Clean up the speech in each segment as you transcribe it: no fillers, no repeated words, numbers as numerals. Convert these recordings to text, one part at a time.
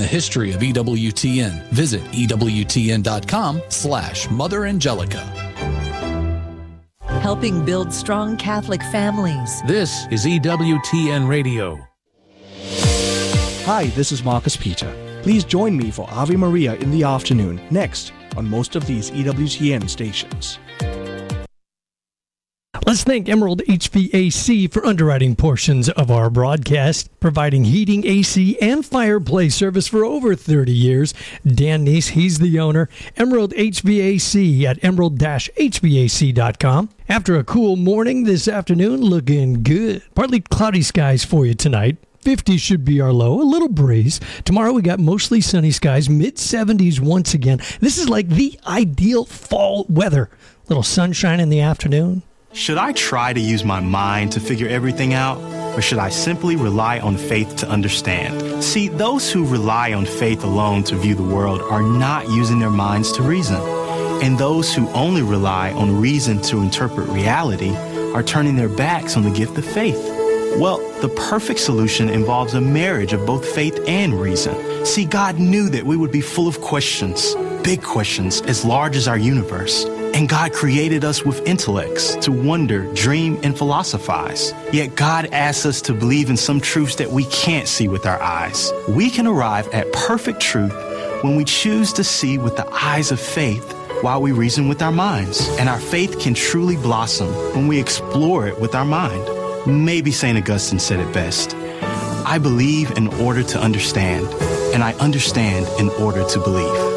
the history of EWTN, visit EWTN.com/Mother Angelica. Helping build strong Catholic families. This is EWTN Radio. Hi, this is Marcus Peter. Please join me for Ave Maria in the afternoon, next on most of these EWTN stations. Let's thank Emerald HVAC for underwriting portions of our broadcast, providing heating, AC, and fireplace service for over 30 years. Dan Neese, he's the owner. Emerald HVAC at emerald-hvac.com. After a cool morning this afternoon, looking good. Partly cloudy skies for you tonight. 50 should be our low, a little breeze. Tomorrow we got mostly sunny skies, mid-70s once again. This is like the ideal fall weather. Little sunshine in the afternoon. Should I try to use my mind to figure everything out, or should I simply rely on faith to understand? See, those who rely on faith alone to view the world are not using their minds to reason. And those who only rely on reason to interpret reality are turning their backs on the gift of faith. Well, the perfect solution involves a marriage of both faith and reason. See, God knew that we would be full of questions, big questions as large as our universe. And God created us with intellects to wonder, dream, and philosophize. Yet God asks us to believe in some truths that we can't see with our eyes. We can arrive at perfect truth when we choose to see with the eyes of faith while we reason with our minds. And our faith can truly blossom when we explore it with our mind. Maybe St. Augustine said it best. I believe in order to understand, and I understand in order to believe.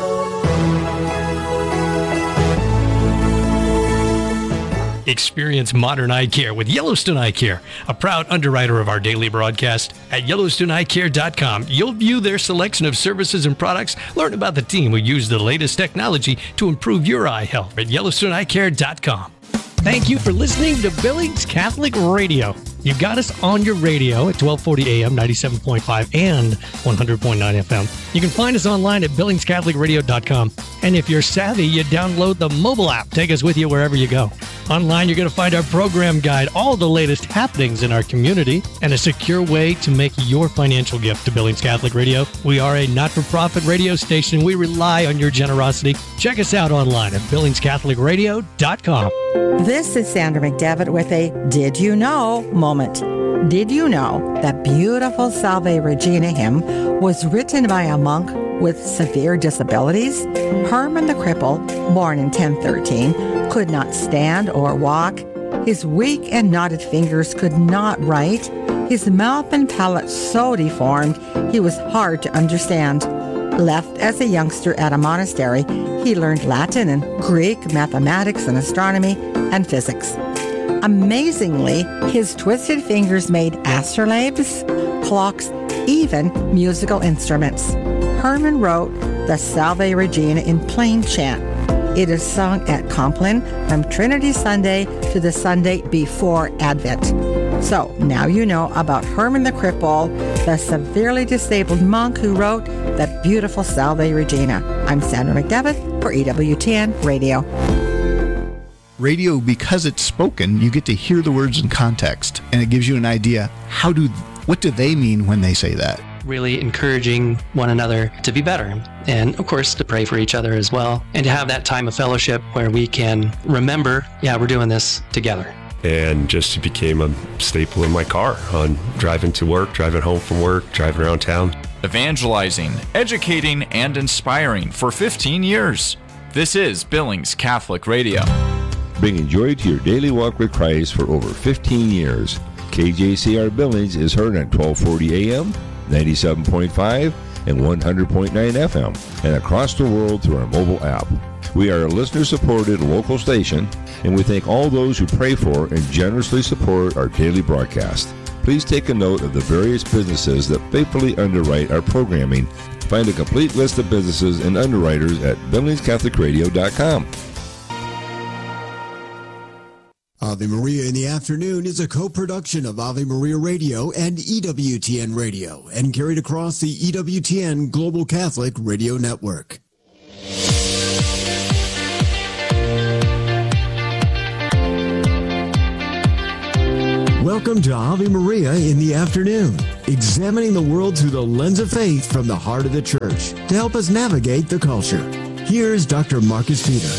Experience modern eye care with Yellowstone Eye Care, a proud underwriter of our daily broadcast. At YellowstoneEyeCare.com, you'll view their selection of services and products, learn about the team who use the latest technology to improve your eye health at YellowstoneEyeCare.com. Thank you for listening to Billings Catholic Radio. You got us on your radio at 1240 AM, 97.5 and 100.9 FM. You can find us online at BillingsCatholicRadio.com. And if you're savvy, you download the mobile app. Take us with you wherever you go. Online, you're going to find our program guide, all the latest happenings in our community, and a secure way to make your financial gift to Billings Catholic Radio. We are a not-for-profit radio station. We rely on your generosity. Check us out online at BillingsCatholicRadio.com. This is Sandra McDevitt with a Did You Know moment. Did you know that beautiful Salve Regina hymn was written by a monk with severe disabilities? Herman the Cripple, born in 1013, could not stand or walk. His weak and knotted fingers could not write. His mouth and palate so deformed, he was hard to understand. Left as a youngster at a monastery, he learned Latin and Greek, mathematics and astronomy, and physics. Amazingly, his twisted fingers made astrolabes, clocks, even musical instruments. Herman wrote the Salve Regina in plain chant. It is sung at Compline from Trinity Sunday to the Sunday before Advent. So now you know about Herman the Cripple, the severely disabled monk who wrote the beautiful Salve Regina. I'm Sandra McDevitt for EWTN Radio. Radio, because it's spoken, you get to hear the words in context, and it gives you an idea what do they mean when they say that. Really encouraging one another to be better, and of course to pray for each other as well, and to have that time of fellowship where we can remember, we're doing this together. And just became a staple in my car on driving to work, driving home from work, driving around town. Evangelizing, educating, and inspiring for 15 years. This is Billings Catholic Radio. Bringing joy to your daily walk with Christ for over 15 years. KJCR Billings is heard on 1240 AM, 97.5, and 100.9 FM, and across the world through our mobile app. We are a listener-supported local station, and we thank all those who pray for and generously support our daily broadcast. Please take a note of the various businesses that faithfully underwrite our programming. Find a complete list of businesses and underwriters at BillingsCatholicRadio.com. Ave Maria in the Afternoon is a co-production of Ave Maria Radio and EWTN Radio and carried across the EWTN Global Catholic Radio Network. Welcome to Ave Maria in the Afternoon. examining the world through the lens of faith from the heart of the church to help us navigate the culture. Here's Dr. Marcus Peter.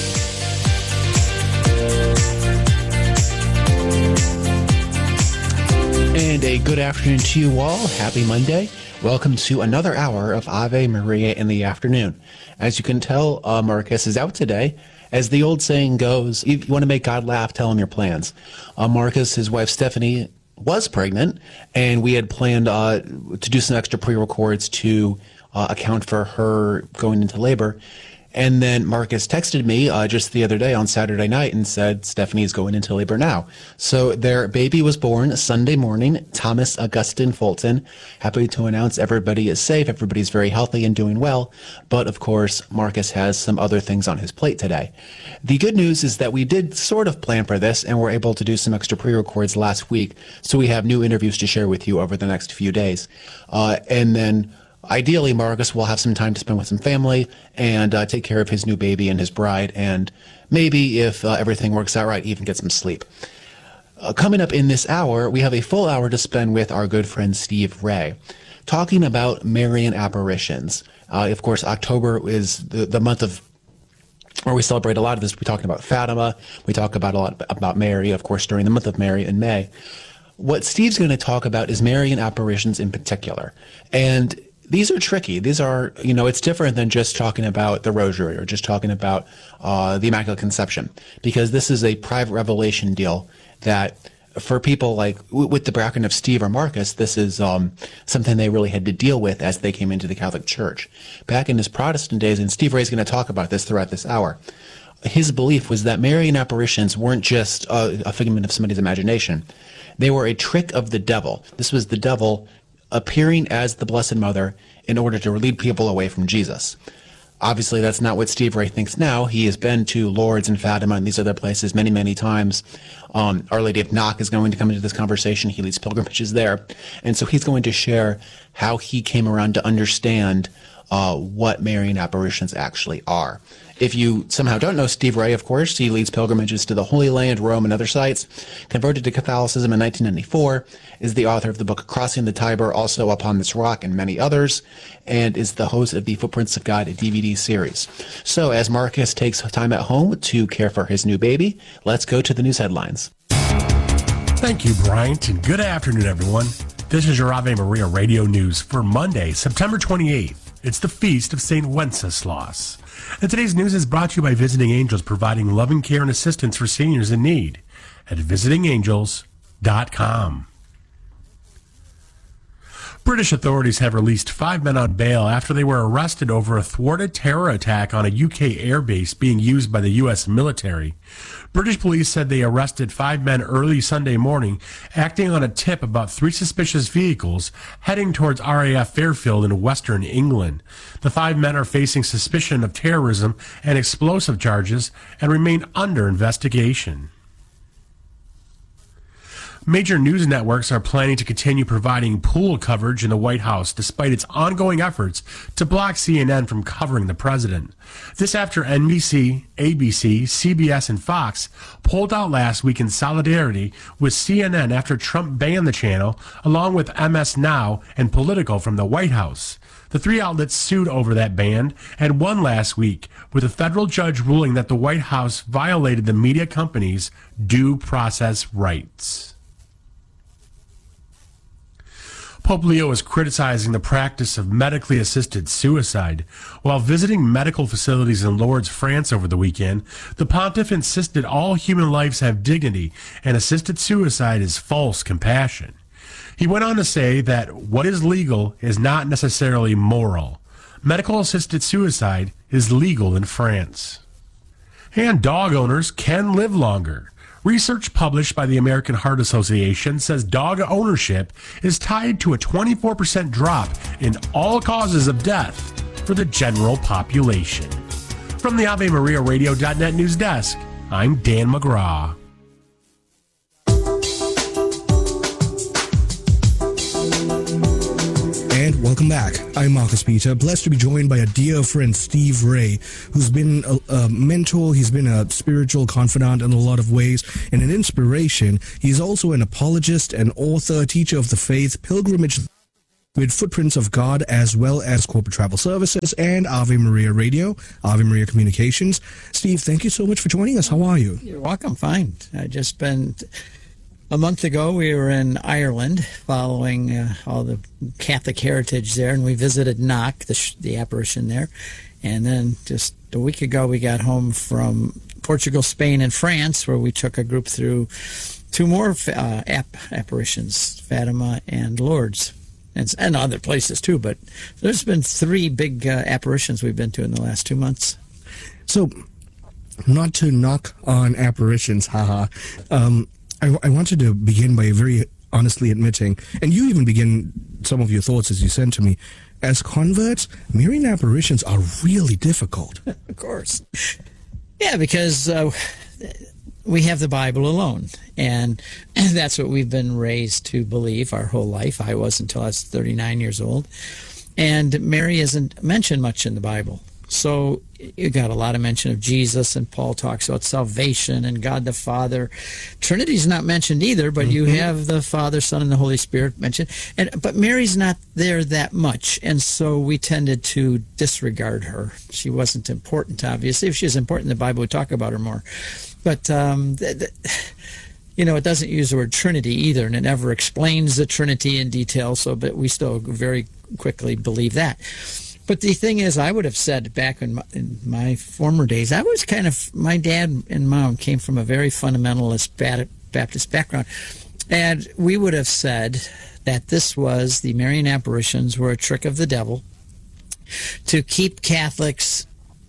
And a good afternoon to you all. Happy Monday. Welcome to another hour of Ave Maria in the afternoon. As you can tell, Marcus is out today. As the old saying goes, if you want to make God laugh, tell him your plans. Marcus, his wife Stephanie, was pregnant, and we had planned to do some extra pre-records to account for her going into labor. And then Marcus texted me just the other day on Saturday night and said, Stephanie's going into labor now. So their baby was born Sunday morning, Thomas Augustine Fulton. Happy to announce everybody is safe, everybody's very healthy and doing well. But of course, Marcus has some other things on his plate today. The good news is that we did sort of plan for this and were able to do some extra pre-records last week. So we have new interviews to share with you over the next few days. And then ideally, Marcus will have some time to spend with some family and take care of his new baby and his bride, and maybe, if everything works out right, even get some sleep. Coming up in this hour, we have a full hour to spend with our good friend Steve Ray, talking about Marian apparitions. Of course, October is the month of where we celebrate a lot of this. We're talking about Fatima. We talk about a lot about Mary, of course, during the month of Mary in May. What Steve's going to talk about is Marian apparitions in particular. And these are tricky. These are, it's different than just talking about the Rosary or just talking about the Immaculate Conception, because this is a private revelation deal that for people like with the background of Steve or Marcus, this is something they really had to deal with as they came into the Catholic Church. Back in his Protestant days, and Steve Ray's going to talk about this throughout this hour, his belief was that Marian apparitions weren't just a figment of somebody's imagination. They were a trick of the devil. This was the devil appearing as the Blessed Mother in order to lead people away from Jesus. Obviously, that's not what Steve Ray thinks now. He has been to Lourdes and Fatima and these other places many, many times. Our Lady of Knock is going to come into this conversation. He leads pilgrimages there. And so he's going to share how he came around to understand what Marian apparitions actually are. If you somehow don't know Steve Ray, of course, he leads pilgrimages to the Holy Land, Rome, and other sites. Converted to Catholicism in 1994, is the author of the book Crossing the Tiber, also Upon This Rock, and many others, and is the host of the Footprints of God DVD series. So as Marcus takes time at home to care for his new baby, let's go to the news headlines. Thank you, Bryant, and good afternoon, everyone. This is your Ave Maria Radio News for Monday, September 28th. It's the feast of St. Wenceslaus. And today's news is brought to you by Visiting Angels, providing loving care and assistance for seniors in need at visitingangels.com. British authorities have released 5 men on bail after they were arrested over a thwarted terror attack on a UK airbase being used by the U.S. military. British police said they arrested 5 men early Sunday morning, acting on a tip about 3 suspicious vehicles heading towards RAF Fairfield in western England. The 5 men are facing suspicion of terrorism and explosive charges and remain under investigation. Major news networks are planning to continue providing pool coverage in the White House despite its ongoing efforts to block CNN from covering the president. This after NBC, ABC, CBS, and Fox pulled out last week in solidarity with CNN after Trump banned the channel, along with MS Now and Politico from the White House. The 3 outlets sued over that ban and won last week, with a federal judge ruling that the White House violated the media company's due process rights. Pope Leo is criticizing the practice of medically assisted suicide. While visiting medical facilities in Lourdes, France over the weekend, the pontiff insisted all human lives have dignity and assisted suicide is false compassion. He went on to say that what is legal is not necessarily moral. Medical assisted suicide is legal in France. And dog owners can live longer. Research published by the American Heart Association says dog ownership is tied to a 24% drop in all causes of death for the general population. From the AveMariaRadio.net news desk, I'm Dan McGraw. And welcome back. I'm Marcus Peter, blessed to be joined by a dear friend, Steve Ray, who's been a mentor, he's been a spiritual confidant in a lot of ways, and an inspiration. He's also an apologist, an author, teacher of the faith, pilgrimage with Footprints of God, as well as Corporate Travel Services and Ave Maria Radio, Ave Maria Communications. Steve, thank you so much for joining us. How are you? You're welcome. Fine. I just been... A month ago, we were in Ireland following all the Catholic heritage there, and we visited Knock, the apparition there. And then just a week ago, we got home from Portugal, Spain, and France, where we took a group through two more apparitions, Fatima and Lourdes, and other places too. But there's been three big apparitions we've been to in the last 2 months. So, not to knock on apparitions, haha. I wanted to begin by very honestly admitting, and you even begin some of your thoughts as you sent to me, as converts, Marian apparitions are really difficult. Of course. Yeah, because we have the Bible alone, and that's what we've been raised to believe our whole life. I was until I was 39 years old. And Mary isn't mentioned much in the Bible. So you got a lot of mention of Jesus, and Paul talks about salvation and God the Father. Trinity's not mentioned either, but you have the Father, Son, and the Holy Spirit mentioned. But Mary's not there that much, and so we tended to disregard her. She wasn't important, obviously. If she was important in the Bible, we'd talk about her more. But, you know, it doesn't use the word Trinity either, and it never explains the Trinity in detail, but we still very quickly believe that. But the thing is, I would have said back in my former days, I was my dad and mom came from a very fundamentalist Baptist background. And we would have said that the Marian apparitions were a trick of the devil to keep Catholics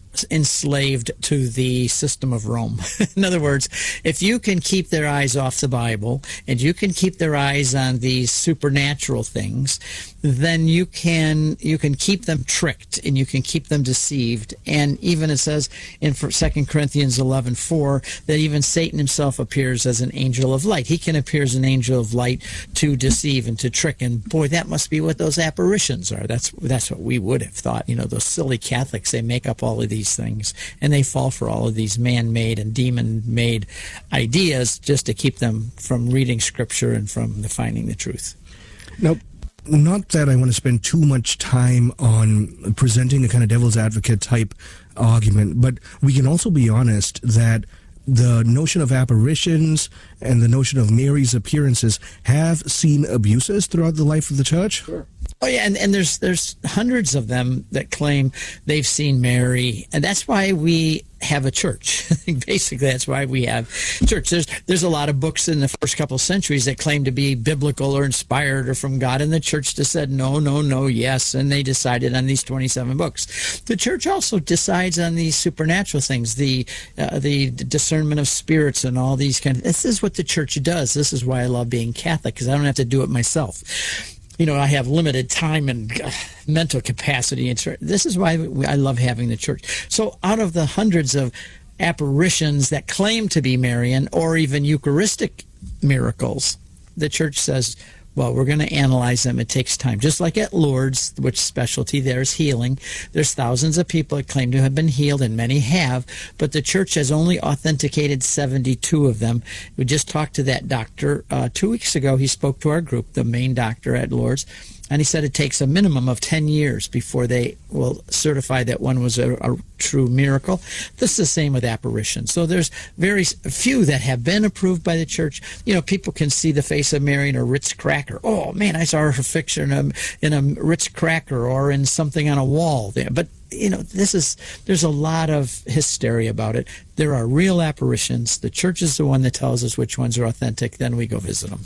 enslaved to the system of Rome. In other words, if you can keep their eyes off the Bible and you can keep their eyes on these supernatural things, then you can keep them tricked and you can keep them deceived. And even it says in 2 Corinthians 11:4 that even Satan himself appears as an angel of light. He can appear as an angel of light to deceive and to trick. And boy, that must be what those apparitions are. That's what we would have thought. You know, those silly Catholics, they make up all of these things and they fall for all of these man-made and demon-made ideas just to keep them from reading Scripture and from finding the truth. Nope. Not that I want to spend too much time on presenting a kind of devil's advocate type argument, but we can also be honest that the notion of apparitions and the notion of Mary's appearances have seen abuses throughout the life of the church. Sure. Oh yeah, and there's hundreds of them that claim they've seen Mary, and that's why we have a church. Basically, that's why we have church. There's a lot of books in the first couple centuries that claim to be biblical or inspired or from God, and the church just said no, yes, and they decided on these 27 books. The church also decides on these supernatural things, the discernment of spirits and all these kind of. This is what the church does. This is why I love being Catholic, because I don't have to do it myself. You know, I have limited time and mental capacity. And this is why I love having the church. So out of the hundreds of apparitions that claim to be Marian or even Eucharistic miracles, the church says, well, we're going to analyze them. It takes time. Just like at Lourdes, which specialty there is healing. There's thousands of people that claim to have been healed, and many have, but the church has only authenticated 72 of them. We just talked to that doctor 2 weeks ago. He spoke to our group, the main doctor at Lourdes, and he said it takes a minimum of 10 years before they will certify that one was a true miracle. This is the same with apparitions. So there's very few that have been approved by the church. You know, people can see the face of Mary in a Ritz cracker. Oh, man, I saw her picture in a Ritz cracker or in something on a wall there. But, you know, there's a lot of hysteria about it. There are real apparitions. The church is the one that tells us which ones are authentic. Then we go visit them.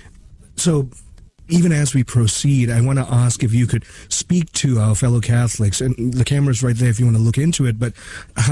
So even as we proceed, I want to ask if you could speak to our fellow Catholics, and the camera's right there if you want to look into it, but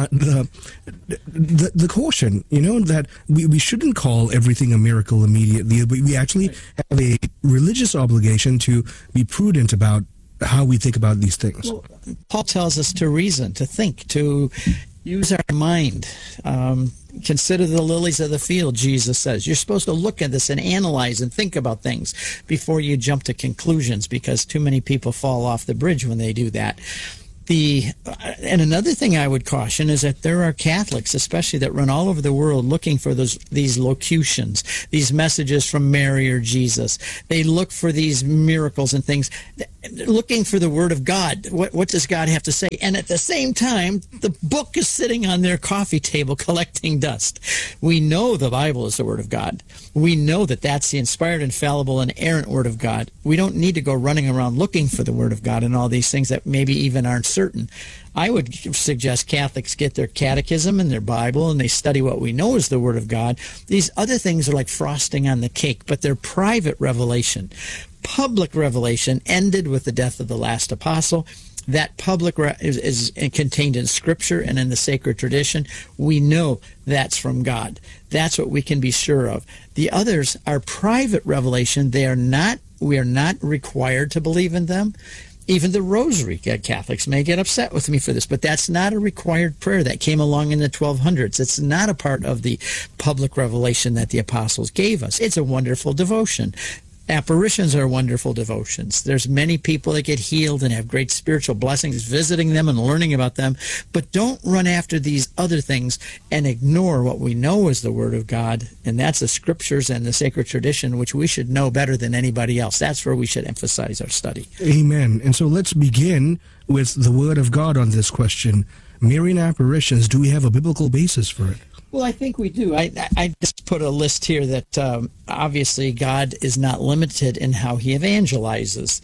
the caution, you know, that we shouldn't call everything a miracle immediately. We actually have a religious obligation to be prudent about how we think about these things. Well, Paul tells us to reason, to think, to use our mind. Consider the lilies of the field, Jesus says. You're supposed to look at this and analyze and think about things before you jump to conclusions, because too many people fall off the bridge when they do that. And another thing I would caution is that there are Catholics, especially, that run all over the world looking for these locutions, these messages from Mary or Jesus. They look for these miracles and things, looking for the Word of God. What does God have to say? And at the same time, the book is sitting on their coffee table collecting dust. We know the Bible is the Word of God. We know that that's the inspired, infallible, and inerrant Word of God. We don't need to go running around looking for the Word of God and all these things that maybe even aren't certain. I would suggest Catholics get their catechism and their Bible, and they study what we know is the Word of God. These other things are like frosting on the cake, but they're private revelation. Public revelation ended with the death of the last apostle. That public is contained in Scripture and in the sacred tradition. We know that's from God. That's what we can be sure of. The others are private revelation. We are not required to believe in them. Even the Rosary, Catholics may get upset with me for this, but that's not a required prayer that came along in the 1200s. It's not a part of the public revelation that the apostles gave us. It's a wonderful devotion. Apparitions are wonderful devotions. There's many people that get healed and have great spiritual blessings visiting them and learning about them, but don't run after these other things and ignore what we know is the Word of God, and that's the Scriptures and the sacred tradition, which we should know better than anybody else. That's where we should emphasize our study. Amen. And so let's begin with the Word of God on this question. Marian apparitions, do we have a biblical basis for it? Well, I think we do. I just put a list here that obviously God is not limited in how he evangelizes.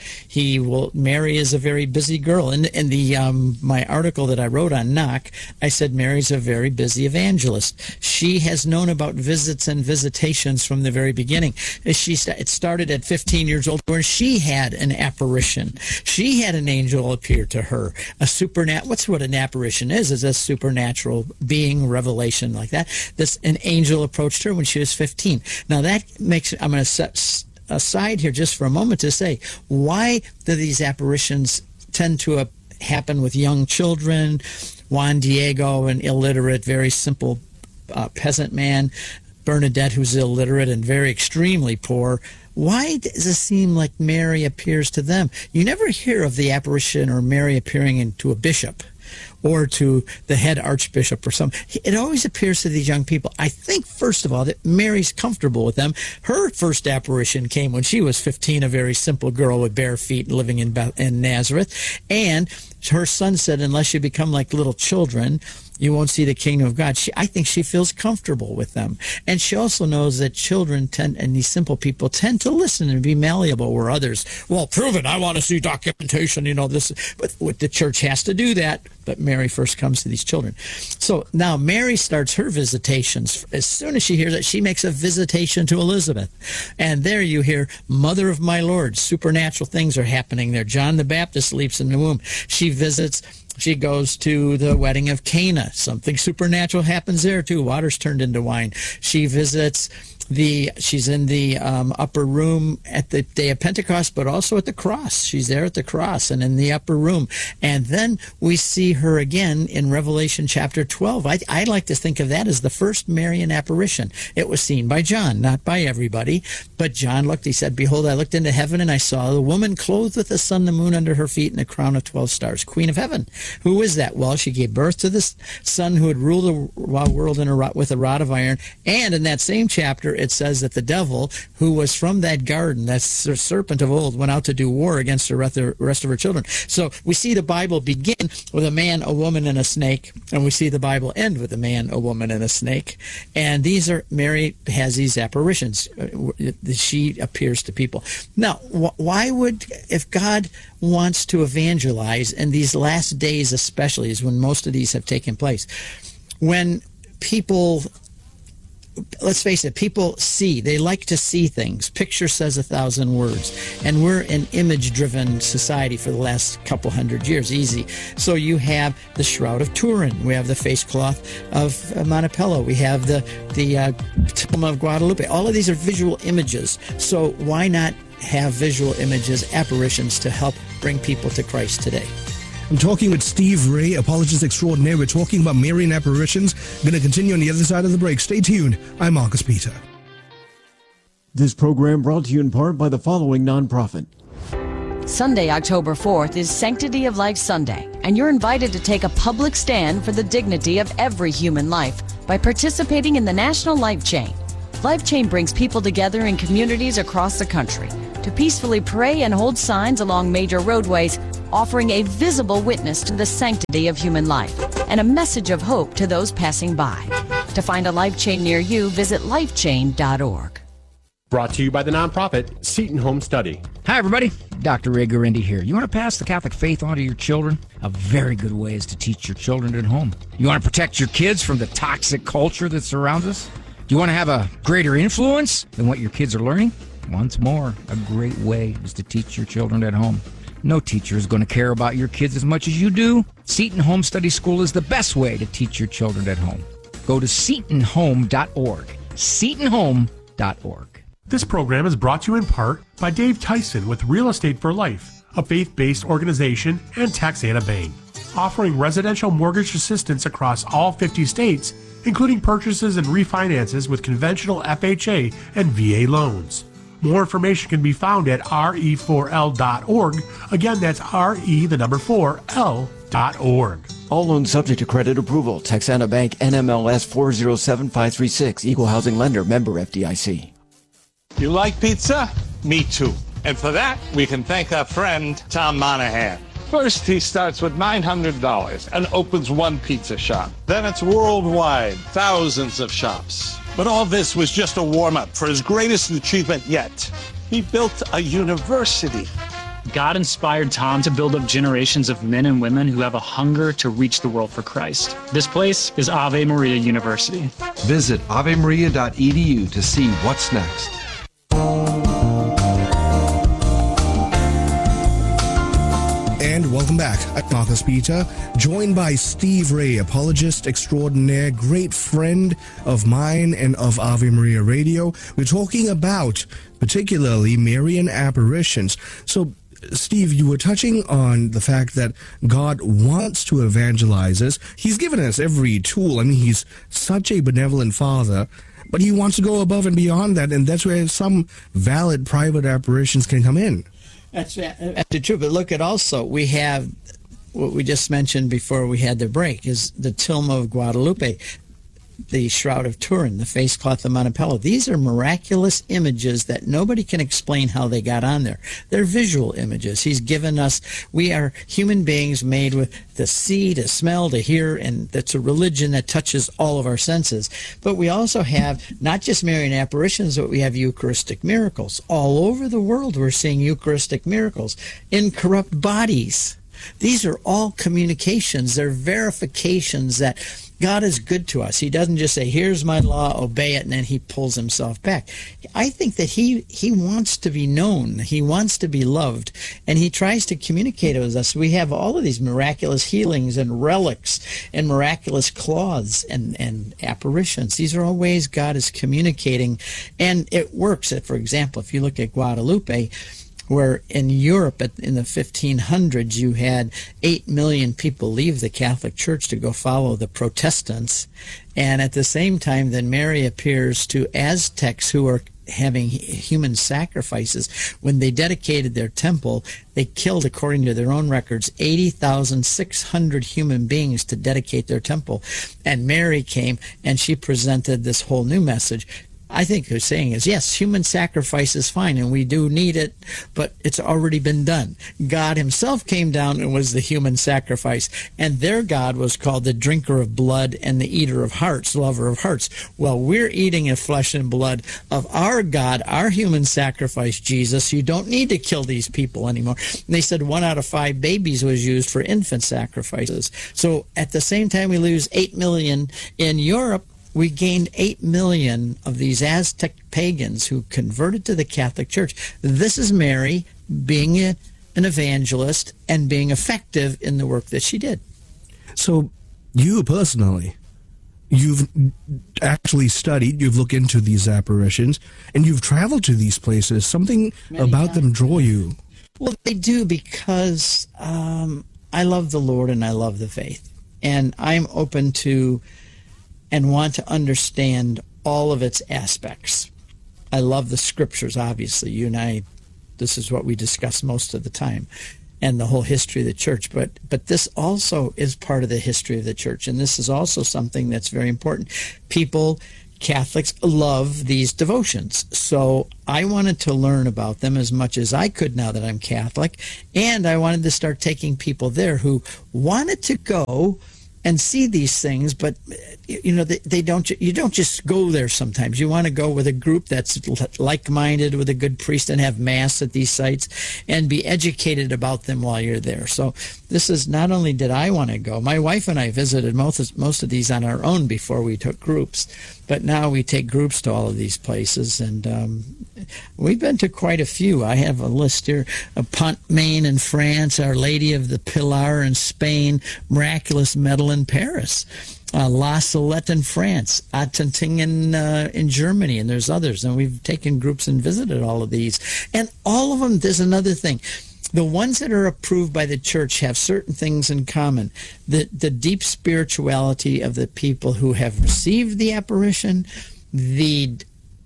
Mary is a very busy girl. In the my article that I wrote on Knock, I said Mary's a very busy evangelist. She has known about visits and visitations from the very beginning. It started at 15 years old where she had an apparition. She had an angel appear to her. What's what an apparition is a supernatural being, revelation like that. An angel approached her when she was 15. Now that makes, I'm going to set aside here just for a moment to say, why do these apparitions tend to happen with young children? Juan Diego, an illiterate, very simple peasant man. Bernadette, who's illiterate and very extremely poor. Why does it seem like Mary appears to them? You never hear of the apparition or Mary appearing to a bishop or to the head archbishop or something. It always appears to these young people. I think, first of all, that Mary's comfortable with them. Her first apparition came when she was 15, a very simple girl with bare feet living in Nazareth. And her son said, unless you become like little children, you won't see the kingdom of God. I think she feels comfortable with them. And she also knows that children and these simple people tend to listen and be malleable, where others, well, prove it, I want to see documentation, but the church has to do that. But Mary first comes to these children. So now Mary starts her visitations. As soon as she hears it, she makes a visitation to Elizabeth. And there you hear, Mother of my Lord, supernatural things are happening there. John the Baptist leaps in the womb. She goes to the wedding of Cana. Something supernatural happens there too. Water's turned into wine. She visits she's in the upper room at the day of Pentecost, but also at the cross. She's there at the cross and in the upper room. And then we see her again in Revelation chapter 12. I like to think of that as the first Marian apparition. It was seen by John, not by everybody. But John looked, he said, behold, I looked into heaven and I saw the woman clothed with the sun, the moon under her feet, and a crown of 12 stars. Queen of heaven. Who is that? Well, she gave birth to this son who would rule the world with a rod of iron. And in that same chapter, it says that the devil, who was from that garden, that serpent of old, went out to do war against the rest of her children. So we see the Bible begin with a man, a woman, and a snake, and we see the Bible end with a man, a woman, and a snake. And Mary has these apparitions. She appears to people. Now, if God wants to evangelize, and these last days especially is when most of these have taken place, when people, let's face it, people they like to see things. Picture says 1,000 words. And we're an image-driven society for the last couple hundred years, easy. So you have the Shroud of Turin. We have the face cloth of Montepello. We have the Tomb of Guadalupe. All of these are visual images. So why not have visual images, apparitions, to help bring people to Christ today? I'm talking with Steve Ray, apologist extraordinaire. We're talking about Marian apparitions. Going to continue on the other side of the break. Stay tuned. I'm Marcus Peter. This program brought to you in part by the following nonprofit. Sunday, October 4th is Sanctity of Life Sunday, and you're invited to take a public stand for the dignity of every human life by participating in the National Life Chain. Life Chain brings people together in communities across the country to peacefully pray and hold signs along major roadways, offering a visible witness to the sanctity of human life and a message of hope to those passing by. To find a Life Chain near you, visit lifechain.org. Brought to you by the nonprofit Seton Home Study. Hi, everybody. Dr. Ray Guarendi here. You want to pass the Catholic faith on to your children? A very good way is to teach your children at home. You want to protect your kids from the toxic culture that surrounds us? Do you want to have a greater influence than what your kids are learning? Once more, a great way is to teach your children at home. No teacher is going to care about your kids as much as you do. Seton Home Study School is the best way to teach your children at home. Go to setonhome.org. setonhome.org. This program is brought to you in part by Dave Tyson with Real Estate for Life, a faith-based organization, and Texana Bank, offering residential mortgage assistance across all 50 states, including purchases and refinances with conventional FHA and VA loans. More information can be found at re4l.org. Again, that's re4l.org. All loans subject to credit approval. Texana Bank, NMLS 407536. Equal housing lender. Member FDIC. You like pizza? Me too. And for that, we can thank our friend, Tom Monahan. First, he starts with $900 and opens one pizza shop. Then it's worldwide, thousands of shops. But all this was just a warm-up for his greatest achievement yet. He built a university. God inspired Tom to build up generations of men and women who have a hunger to reach the world for Christ. This place is Ave Maria University. Visit avemaria.edu to see what's next. And welcome back. I'm Marcus Peter, joined by Steve Ray, apologist extraordinaire, great friend of mine and of Ave Maria Radio. We're talking about particularly Marian apparitions. So, Steve, you were touching on the fact that God wants to evangelize us. He's given us every tool. I mean, he's such a benevolent father, but he wants to go above and beyond that, and that's where some valid private apparitions can come in. That's true, but look at also, we have what we just mentioned before we had the break, is the Tomb of Guadalupe, the Shroud of Turin, the face cloth of Montepello. These are miraculous images that nobody can explain how they got on there. They're visual images. He's given us, we are human beings made with to see, to smell, to hear, and that's a religion that touches all of our senses. But we also have not just Marian apparitions, but we have Eucharistic miracles. All over the world we're seeing Eucharistic miracles in corrupt bodies. These are all communications. They're verifications that God is good to us. He doesn't just say, here's my law, obey it, and then he pulls himself back. I think that he wants to be known. He wants to be loved, and he tries to communicate with us. We have all of these miraculous healings and relics and miraculous cloths and apparitions. These are all ways God is communicating, and it works. For example, if you look at Guadalupe, where in Europe in the 1500s you had 8 million people leave the Catholic Church to go follow the Protestants, and at the same time then Mary appears to Aztecs who are having human sacrifices. When they dedicated their temple, they killed, according to their own records, 80,600 human beings to dedicate their temple, and Mary came and she presented this whole new message. I think they're saying is, yes, human sacrifice is fine, and we do need it, but it's already been done. God himself came down and was the human sacrifice, and their God was called the drinker of blood and the eater of hearts, lover of hearts. Well, we're eating the flesh and blood of our God, our human sacrifice, Jesus. You don't need to kill these people anymore. And they said 1 out of 5 babies was used for infant sacrifices. So at the same time we lose 8 million in Europe, we gained 8 million of these Aztec pagans who converted to the Catholic Church. This is Mary being an evangelist and being effective in the work that she did. So you personally, you've actually studied, you've looked into these apparitions, and you've traveled to these places. Something about them draw you. Well, they do, because I love the Lord and I love the faith. And I'm open to and want to understand all of its aspects. I love the scriptures, obviously. You and I this is what we discuss most of the time, and the whole history of the church. But this also is part of the history of the church, and this is also something that's very important. Catholics love these devotions, so I wanted to learn about them as much as I could now that I'm Catholic, and I wanted to start taking people there who wanted to go and see these things, but they don't. You don't just go there. Sometimes you want to go with a group that's like-minded, with a good priest, and have mass at these sites, and be educated about them while you're there. So this is not only did I want to go. My wife and I visited most of these on our own before we took groups, but now we take groups to all of these places, and we've been to quite a few. I have a list here: Pont-Main in France, Our Lady of the Pilar in Spain, Miraculous Medal in Paris, La Salette in France, Attentingen in Germany, and there's others. And we've taken groups and visited all of these. And all of them, there's another thing. The ones that are approved by the church have certain things in common. The deep spirituality of the people who have received the apparition, the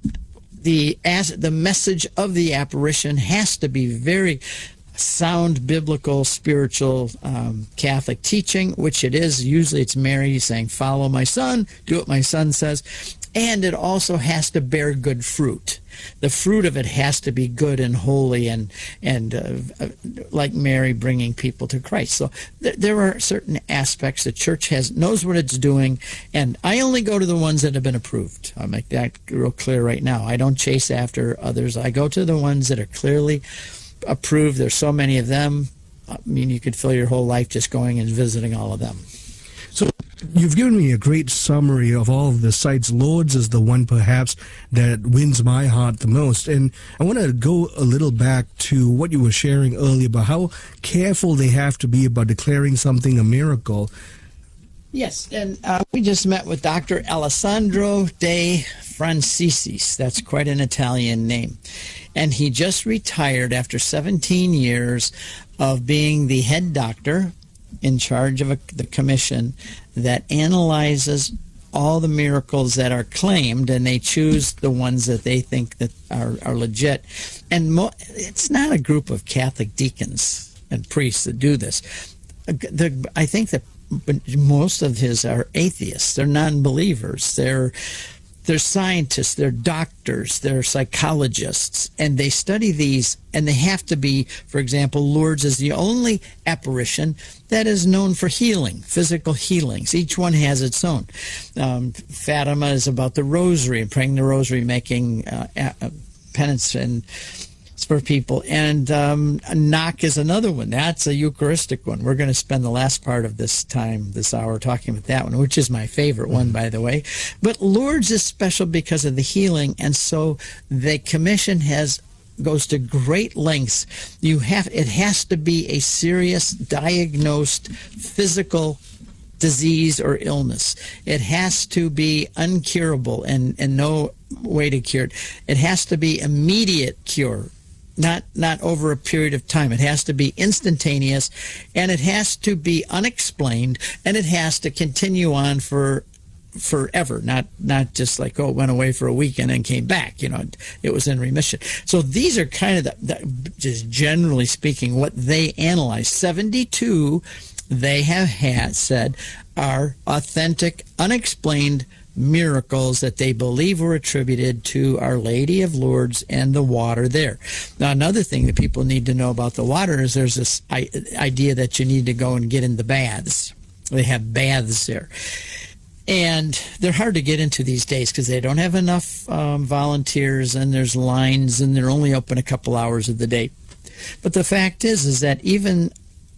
message of the apparition has to be very sound biblical, spiritual, Catholic teaching, which it is. Usually it's Mary saying, follow my son, do what my son says. And it also has to bear good fruit. The fruit of it has to be good and holy, and like Mary bringing people to Christ. So there are certain aspects the church knows what it's doing, and I only go to the ones that have been approved. I'll make that real clear right now. I don't chase after others. I go to the ones that are clearly approved. There's so many of them. I mean, you could fill your whole life just going and visiting all of them. So you've given me a great summary of all of the sites. Lourdes is the one perhaps that wins my heart the most. And I want to go a little back to what you were sharing earlier about how careful they have to be about declaring something a miracle. Yes, and we just met with Dr. Alessandro De Francisis. That's quite an Italian name. And he just retired after 17 years of being the head doctor in charge of the commission that analyzes all the miracles that are claimed, and they choose the ones that they think that are legit. And it's not a group of Catholic deacons and priests that do this. I think that most of his are atheists. They're non-believers. They're scientists, they're doctors, they're psychologists, and they study these, and they have to be, for example, Lourdes is the only apparition that is known for healing, physical healings. Each one has its own. Fatima is about the rosary, and praying the rosary, making penance and for people. And Knock is another one. That's a Eucharistic one. We're going to spend the last part of this hour, talking about that one, which is my favorite one, by the way. But Lourdes is special because of the healing, and so the commission goes to great lengths. It has to be a serious diagnosed physical disease or illness. It has to be uncurable and no way to cure it. It has to be immediate cure. Not over a period of time. It has to be instantaneous, and it has to be unexplained, and it has to continue on for forever. Not just like, it went away for a weekend and came back. It was in remission. So these are kind of just generally speaking what they analyze. 72 they have said are authentic, unexplained miracles that they believe were attributed to Our Lady of Lourdes and the water there. Now, another thing that people need to know about the water is there's this idea that you need to go and get in the baths. They have baths there. And they're hard to get into these days because they don't have enough volunteers, and there's lines, and they're only open a couple hours of the day. But the fact is that even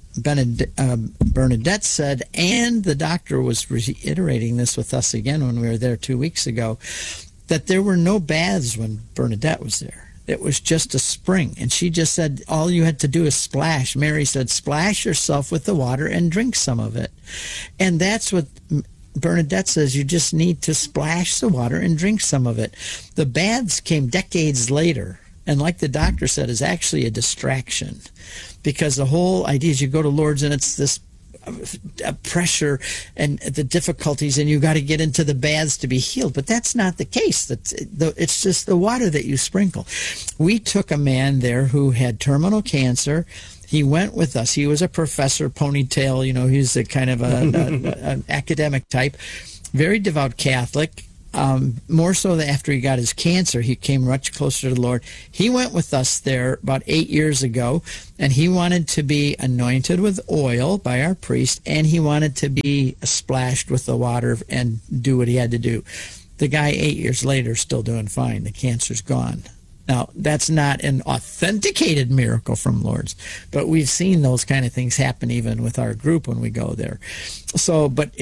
Bernadette said, and the doctor was reiterating this with us again when we were there 2 weeks ago, that there were no baths when Bernadette was there. It was just a spring. And she just said, all you had to do is splash. Mary said, splash yourself with the water and drink some of it. And that's what Bernadette says, you just need to splash the water and drink some of it. The baths came decades later. And like the doctor said, is actually a distraction, because the whole idea is you go to Lourdes and it's this pressure and the difficulties, and you got to get into the baths to be healed. But that's not the case. It's just the water that you sprinkle. We took a man there who had terminal cancer. He went with us. He was a professor, ponytail. He's a kind of an academic type, very devout Catholic. More so that after he got his cancer, he came much closer to the Lord. He went with us there about 8 years ago, and he wanted to be anointed with oil by our priest, and he wanted to be splashed with the water and do what he had to do. The guy 8 years later is still doing fine. The cancer's gone. Now, that's not an authenticated miracle from Lourdes, but we've seen those kind of things happen even with our group when we go there. So, but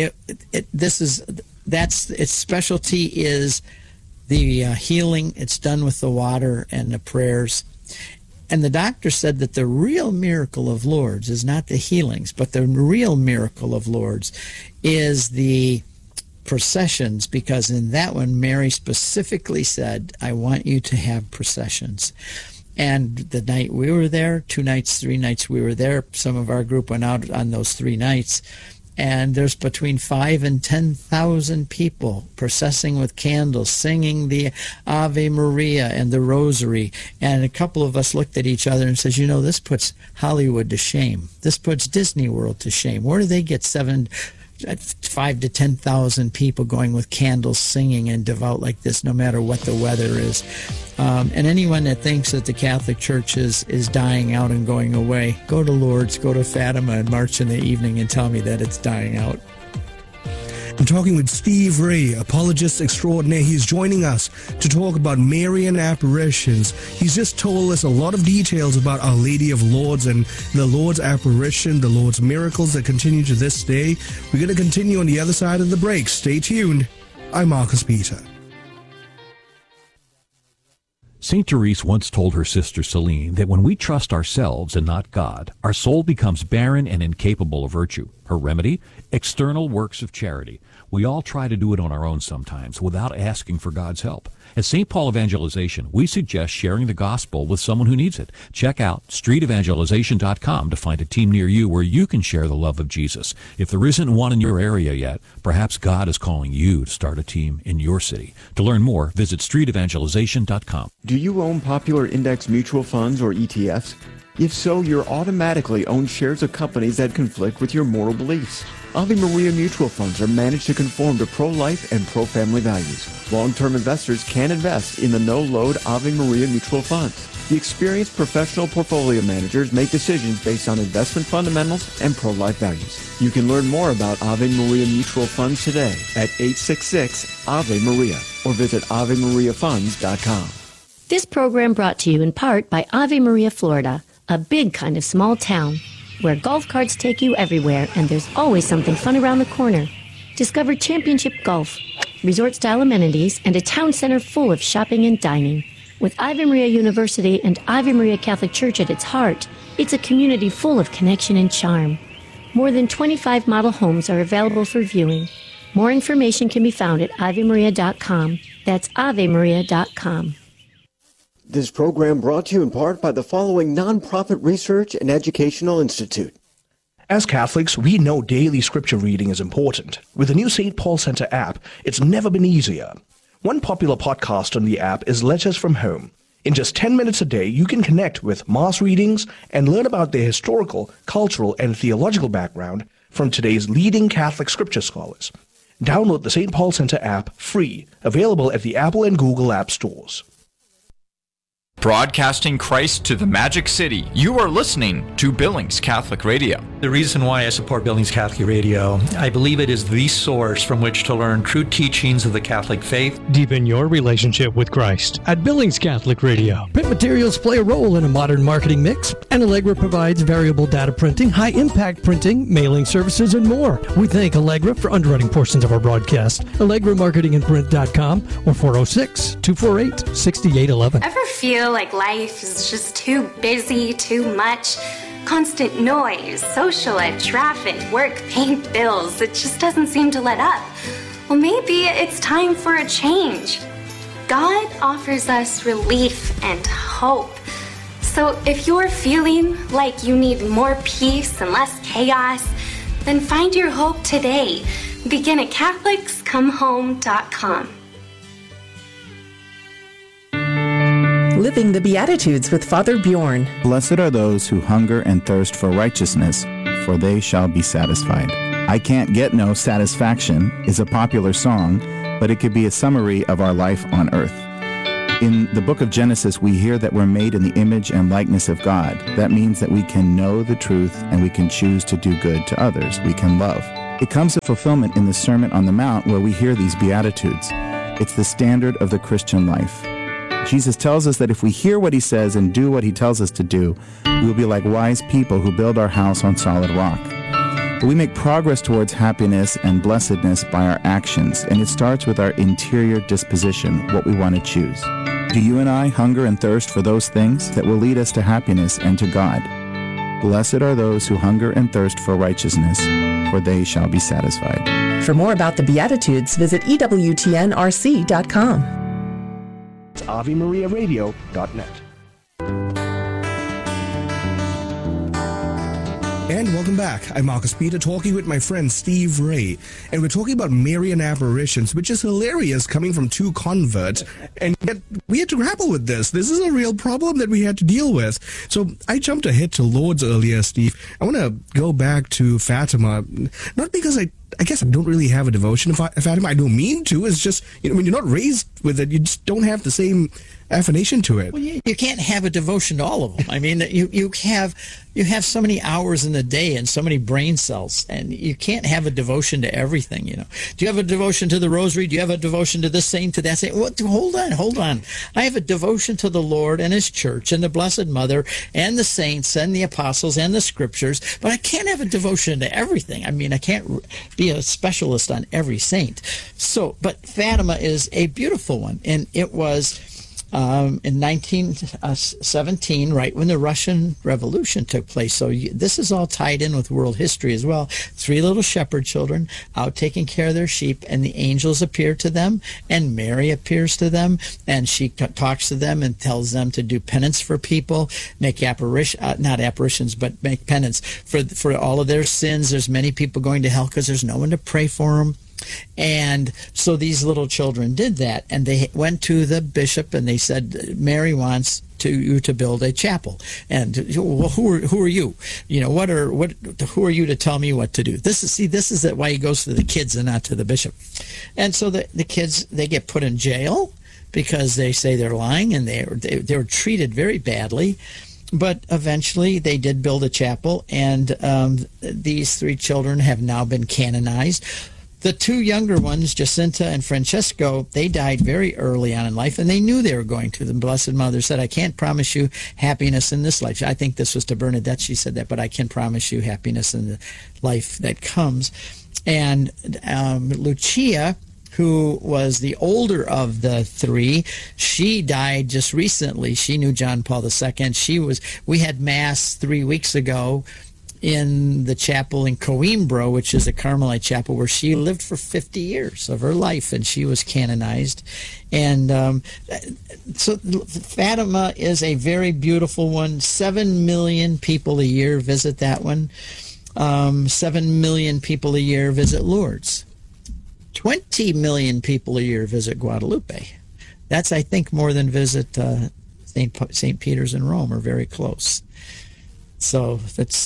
its specialty is the healing. It's done with the water and the prayers. And the doctor said that the real miracle of Lourdes is not the healings, but the real miracle of Lourdes is the processions, because in that one, Mary specifically said, I want you to have processions. And the night we were there, 2 nights, 3 nights we were there, some of our group went out on those 3 nights, and there's between 5,000 and 10,000 people processing with candles, singing the Ave Maria and the Rosary. And a couple of us looked at each other and says, this puts Hollywood to shame. This puts Disney World to shame. Where do they get 5,000 to 10,000 people going with candles, singing and devout like this, no matter what the weather is? And anyone that thinks that the Catholic Church is dying out and going away, go to Lourdes, go to Fatima and march in the evening and tell me that it's dying out. I'm talking with Steve Ray, apologist extraordinaire. He's joining us to talk about Marian apparitions. He's just told us a lot of details about Our Lady of Lourdes and the Lord's apparition, the Lord's miracles that continue to this day. We're going to continue on the other side of the break. Stay tuned. I'm Marcus Peter. St. Therese once told her sister Celine that when we trust ourselves and not God, our soul becomes barren and incapable of virtue. Her remedy? External works of charity. We all try to do it on our own sometimes without asking for God's help. At St. Paul Evangelization, we suggest sharing the gospel with someone who needs it. Check out streetevangelization.com to find a team near you where you can share the love of Jesus. If there isn't one in your area yet, perhaps God is calling you to start a team in your city. To learn more, visit streetevangelization.com. Do you own popular index mutual funds or ETFs? If so, you're automatically own shares of companies that conflict with your moral beliefs. Ave Maria mutual funds are managed to conform to pro-life and pro-family values. Long-term investors can invest in the no-load Ave Maria mutual funds. The experienced professional portfolio managers make decisions based on investment fundamentals and pro-life values. You can learn more about Ave Maria mutual funds today at 866-AVE-MARIA or visit AveMariaFunds.com. This program brought to you in part by Ave Maria, Florida, a big kind of small town where golf carts take you everywhere and there's always something fun around the corner. Discover championship golf, resort-style amenities, and a town center full of shopping and dining. With Ave Maria University and Ave Maria Catholic Church at its heart, it's a community full of connection and charm. More than 25 model homes are available for viewing. More information can be found at AveMaria.com. That's AveMaria.com. This program brought to you in part by the following nonprofit research and educational institute. As Catholics, we know daily scripture reading is important. With the new St. Paul Center app, it's never been easier. One popular podcast on the app is Letters from Home. In just 10 minutes a day, you can connect with Mass readings and learn about their historical, cultural, and theological background from today's leading Catholic scripture scholars. Download the St. Paul Center app free, available at the Apple and Google App Stores. Broadcasting Christ to the Magic City, you are listening to Billings Catholic Radio. The reason why I support Billings Catholic Radio, I believe it is the source from which to learn true teachings of the Catholic faith. Deepen your relationship with Christ at Billings Catholic Radio. Print materials play a role in a modern marketing mix, and Allegra provides variable data printing, high-impact printing, mailing services, and more. We thank Allegra for underwriting portions of our broadcast. AllegraMarketingandPrint.com or 406-248-6811. Ever feel like life is just too busy, too much? Constant noise, social life, traffic, work, paying bills. It just doesn't seem to let up. Well, maybe it's time for a change. God offers us relief and hope. So if you're feeling like you need more peace and less chaos, Then find your hope today. Begin at CatholicsComeHome.com. Living the Beatitudes with Father Bjorn. Blessed are those who hunger and thirst for righteousness, for they shall be satisfied. I Can't Get No Satisfaction is a popular song, but it could be a summary of our life on earth. In the book of Genesis, we hear that we're made in the image and likeness of God. That means that we can know the truth and we can choose to do good to others. We can love. It comes to fulfillment in the Sermon on the Mount where we hear these Beatitudes. It's the standard of the Christian life. Jesus tells us that if we hear what he says and do what he tells us to do, we'll be like wise people who build our house on solid rock. But we make progress towards happiness and blessedness by our actions, and it starts with our interior disposition, what we want to choose. Do you and I hunger and thirst for those things that will lead us to happiness and to God? Blessed are those who hunger and thirst for righteousness, for they shall be satisfied. For more about the Beatitudes, visit EWTNRC.com. AveMariaRadio.net. And welcome back. I'm Marcus Peter, talking with my friend Steve Ray. And we're talking about Marian apparitions, which is hilarious coming from two converts. And yet we had to grapple with this. This is a real problem that we had to deal with. So I jumped ahead to Lourdes earlier, Steve. I want to go back to Fatima, not because I guess I don't really have a devotion to Fatima. I don't mean to. It's just, when you're not raised with it, you just don't have the same affinitation to it. Well, you can't have a devotion to all of them. I mean, you have so many hours in the day and so many brain cells, and you can't have a devotion to everything. Do you have a devotion to the Rosary? Do you have a devotion to this saint, to that saint? Hold on. I have a devotion to the Lord and His Church and the Blessed Mother and the saints and the apostles and the Scriptures, but I can't have a devotion to everything. I mean, I can't be a specialist on every saint. But Fatima is a beautiful one, and it was in 1917, right when the Russian Revolution took place. So this is all tied in with world history as well. 3 little shepherd children out taking care of their sheep, and the angels appear to them, and Mary appears to them, and she talks to them and tells them to do penance for people, make not apparitions, but make penance for all of their sins. There's many people going to hell because there's no one to pray for them. And so these little children did that, and they went to the bishop and they said, Mary wants you to build a chapel. And well, who are you? Who are you to tell me what to do? This is why he goes to the kids and not to the bishop. And so the kids, they get put in jail because they say they're lying, and they were treated very badly. But eventually they did build a chapel, and these 3 children have now been canonized. The 2 younger ones, Jacinta and Francesco, they died very early on in life, and they knew they were going to. The Blessed Mother said, I can't promise you happiness in this life. I think this was to Bernadette, she said that, but I can promise you happiness in the life that comes. And Lucia, who was the older of the 3, she died just recently. She knew John Paul II. We had Mass 3 weeks ago in the chapel in Coimbra, which is a Carmelite chapel, where she lived for 50 years of her life, and she was canonized. And so Fatima is a very beautiful one. 7 million people a year visit that one. 7 million people a year visit Lourdes. 20 million people a year visit Guadalupe. That's, I think, more than visit St. Peter's in Rome, or very close. So that's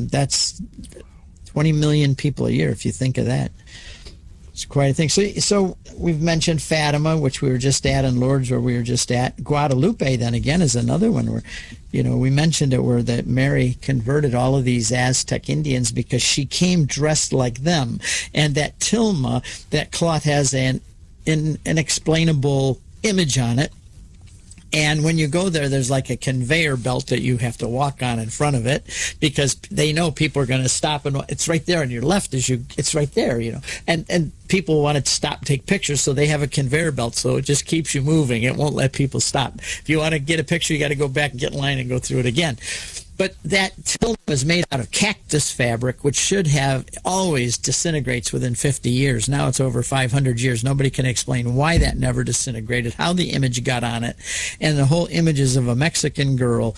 20 million people a year, if you think of that. It's quite a thing. So we've mentioned Fatima, which we were just at, and Lourdes, where we were just at. Guadalupe, then again, is another one where, we mentioned it, where that Mary converted all of these Aztec Indians because she came dressed like them. And that tilma, that cloth, has an inexplainable image on it. And when you go there, there's like a conveyor belt that you have to walk on in front of it, because they know people are going to stop, and it's right there on your left it's right there, and people want to stop and take pictures, so they have a conveyor belt, so it just keeps you moving. It won't let people stop. If you want to get a picture, you got to go back and get in line and go through it again. But that tilma is made out of cactus fabric, which should have always disintegrates within 50 years. Now it's over 500 years. Nobody can explain why that never disintegrated, how the image got on it. And the whole image is of a Mexican girl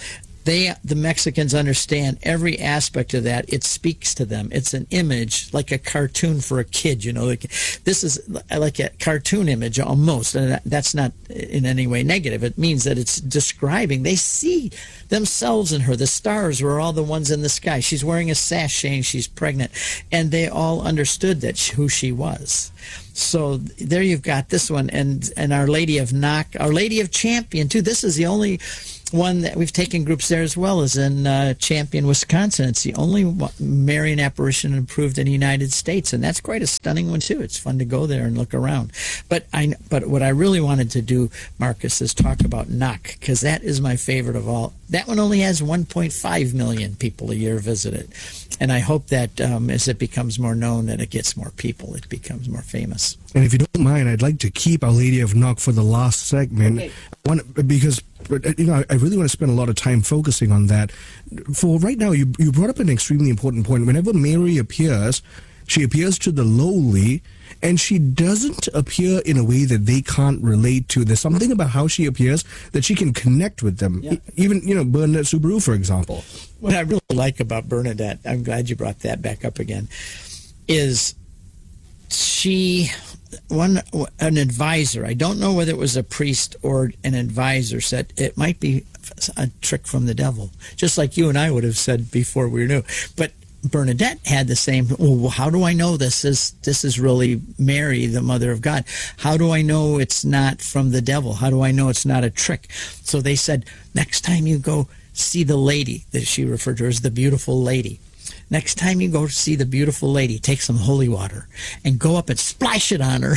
the Mexicans understand every aspect of that. It speaks to them. It's an image, like a cartoon for a kid, this is like a cartoon image almost, and that's not in any way negative. It means that it's describing, they see themselves in her. The stars were all the ones in the sky. She's wearing a sash saying she's pregnant, and they all understood who she was. So there you've got this one, and Our Lady of Knock, Our Lady of Champion too. This is the only one that we've taken groups there as well as in Champion, Wisconsin. It's the only Marian apparition approved in the United States, and that's quite a stunning one too. It's fun to go there and look around. But what I really wanted to do, Marcus, is talk about Knock, because that is my favorite of all. That one only has 1.5 million people a year visit it, and I hope that as it becomes more known, that it gets more people, it becomes more famous. And if you don't mind, I'd like to keep Our Lady of Knock for the last segment, because I really want to spend a lot of time focusing on that. For right now, you brought up an extremely important point. Whenever Mary appears, she appears to the lowly, and she doesn't appear in a way that they can't relate to. There's something about how she appears that she can connect with them. Yeah. Even, Bernadette Soubirous, for example. What I really like about Bernadette, I'm glad you brought that back up again, is an advisor, I don't know whether it was a priest or an advisor, said it might be a trick from the devil, just like you and I would have said before we knew. But Bernadette had the same, well, how do I know this is really Mary, the Mother of God? How do I know it's not from the devil? How do I know it's not a trick? So they said, next time you go see the lady, that she referred to her as the beautiful lady, next time you go to see the beautiful lady, take some holy water and go up and splash it on her.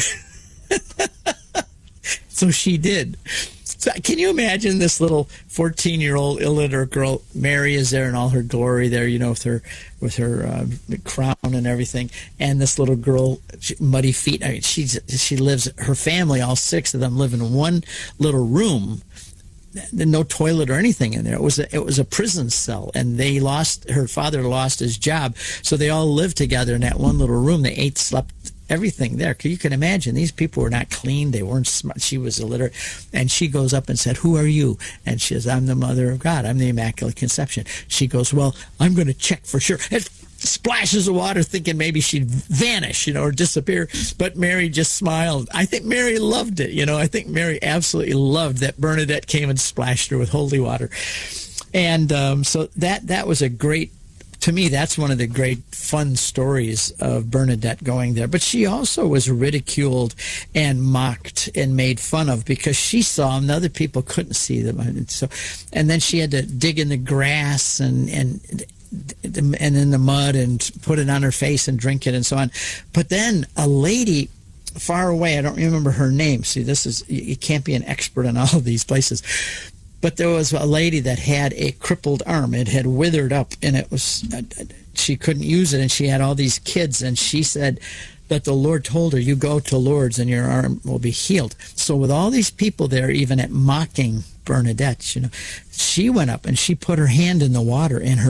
So she did. So can you imagine this little 14-year-old illiterate girl? Mary is there in all her glory there, with her crown and everything. And this little girl, muddy feet. I mean, she lives. Her family, all 6 of them, live in one little room. No toilet or anything in there. It was a prison cell, and her father lost his job, so they all lived together in that one little room. They ate, slept, everything there. You can imagine these people were not clean. They weren't smart. She was illiterate, and she goes up and said, "Who are you?" And she says, "I'm the Mother of God. I'm the Immaculate Conception." She goes, "Well, I'm going to check for sure." And splashes of water, thinking maybe she'd vanish, or disappear. But Mary just smiled. I think Mary loved it. I think Mary absolutely loved that Bernadette came and splashed her with holy water. And so that was a great, to me, that's one of the great fun stories of Bernadette going there. But she also was ridiculed and mocked and made fun of because she saw them and other people couldn't see them. And then she had to dig in the grass and in the mud and put it on her face and drink it and so on. But then a lady far away, I don't remember her name. See, you can't be an expert in all of these places. But there was a lady that had a crippled arm. It had withered up, and she couldn't use it, and she had all these kids, and she said that the Lord told her, "You go to Lourdes and your arm will be healed." So with all these people there, even at mocking Bernadette, she went up and she put her hand in the water, and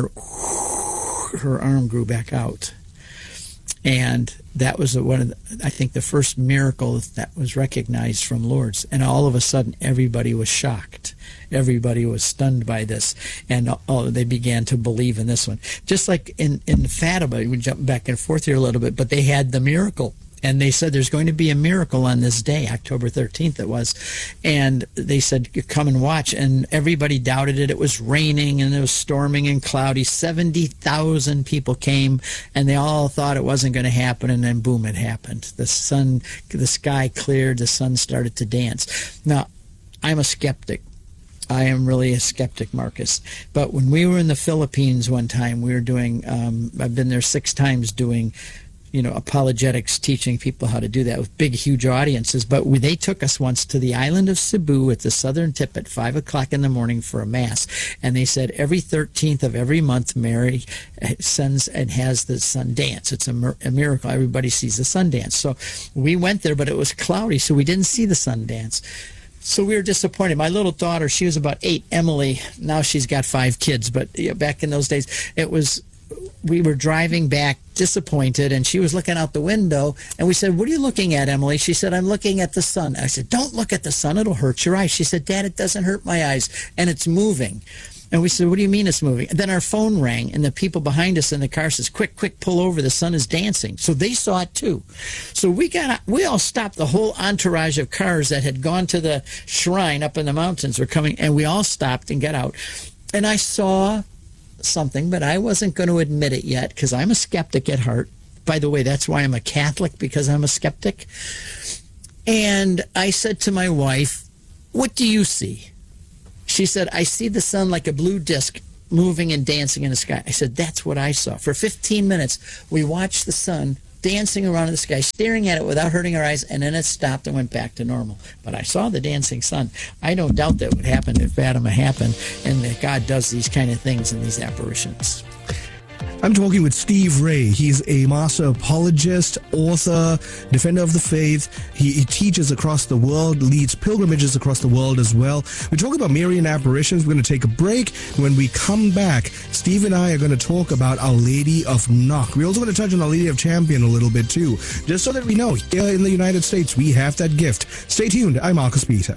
her arm grew back out. And that was I think the first miracle that was recognized from Lourdes. And all of a sudden, everybody was shocked. Everybody was stunned by this, and they began to believe in this one. Just like in Fatima, we jump back and forth here a little bit, but they had the miracle. And they said there's going to be a miracle on this day, October 13th it was. And they said, come and watch. And everybody doubted it. It was raining and it was storming and cloudy. 70,000 people came, and they all thought it wasn't going to happen. And then boom, it happened. The sky cleared. The sun started to dance. Now, I'm a skeptic. I am really a skeptic, Marcus. But when we were in the Philippines one time, we were doing, I've been there 6 times doing apologetics, teaching people how to do that with big, huge audiences. But they took us once to the island of Cebu at the southern tip at 5 o'clock in the morning for a mass. And they said every 13th of every month, Mary sends and has the sun dance. It's a miracle. Everybody sees the sun dance. So we went there, but it was cloudy, so we didn't see the sun dance. So we were disappointed. My little daughter, she was about 8, Emily. Now she's got 5 kids. But back in those days, it was we were driving back disappointed, and she was looking out the window, and we said, "What are you looking at, Emily?" She said, "I'm looking at the sun." I said, "Don't look at the sun. It'll hurt your eyes." She said, "Dad, it doesn't hurt my eyes, and it's moving." And we said, "What do you mean it's moving?" And then our phone rang, and the people behind us in the car says, "Quick, quick, pull over. The sun is dancing." So they saw it too. So we all stopped. The whole entourage of cars that had gone to the shrine up in the mountains were coming, and we all stopped and got out. And I saw something, but I wasn't going to admit it yet because I'm a skeptic at heart. By the way, that's why I'm a Catholic, because I'm a skeptic. And I said to my wife, "What do you see?" She said, "I see the sun like a blue disc moving and dancing in the sky." I said, "That's what I saw." For 15 minutes, we watched the sun dancing around in the sky, staring at it without hurting our eyes, and then it stopped and went back to normal. But I saw the dancing sun. I don't doubt that would happen if Fatima happened, and that God does these kind of things in these apparitions. I'm talking with Steve Ray. He's a master apologist, author, defender of the faith. He teaches across the world, leads pilgrimages across the world as well. We're talking about Marian apparitions. We're going to take a break. When we come back, Steve and I are going to talk about Our Lady of Knock. We're also going to touch on Our Lady of Champion a little bit too, just so that we know here in the United States we have that gift. Stay tuned. I'm Marcus Peter.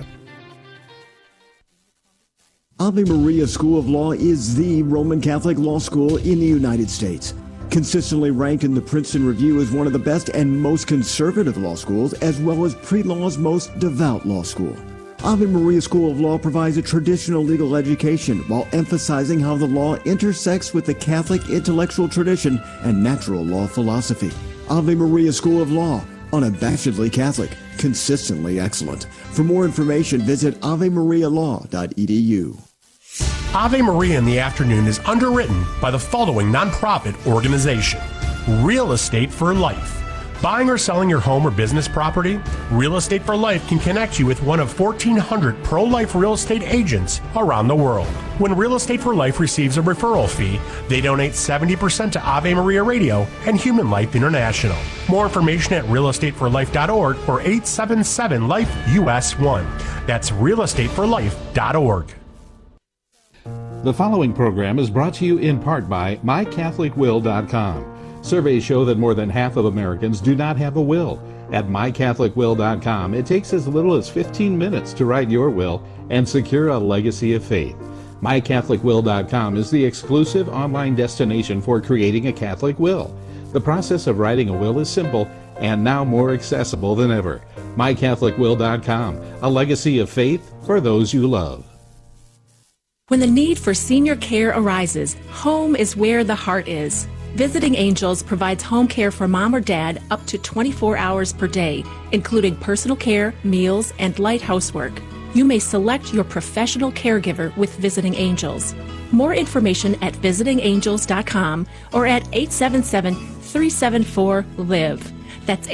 Ave Maria School of Law is the Roman Catholic law school in the United States. Consistently ranked in the Princeton Review as one of the best and most conservative law schools, as well as pre-law's most devout law school. Ave Maria School of Law provides a traditional legal education while emphasizing how the law intersects with the Catholic intellectual tradition and natural law philosophy. Ave Maria School of Law, unabashedly Catholic, consistently excellent. For more information, visit avemarialaw.edu. Ave Maria in the Afternoon is underwritten by the following nonprofit organization: Real Estate for Life. Buying or selling your home or business property? Real Estate for Life can connect you with one of 1,400 pro-life real estate agents around the world. When Real Estate for Life receives a referral fee, they donate 70% to Ave Maria Radio and Human Life International. More information at realestateforlife.org or 877-LIFE-US1. That's realestateforlife.org. The following program is brought to you in part by MyCatholicWill.com. Surveys show that more than half of Americans do not have a will. At MyCatholicWill.com, it takes as little as 15 minutes to write your will and secure a legacy of faith. MyCatholicWill.com is the exclusive online destination for creating a Catholic will. The process of writing a will is simple and now more accessible than ever. MyCatholicWill.com, a legacy of faith for those you love. When the need for senior care arises, home is where the heart is. Visiting Angels provides home care for mom or dad up to 24 hours per day, including personal care, meals, and light housework. You may select your professional caregiver with Visiting Angels. More information at visitingangels.com or at 877-374-LIVE. That's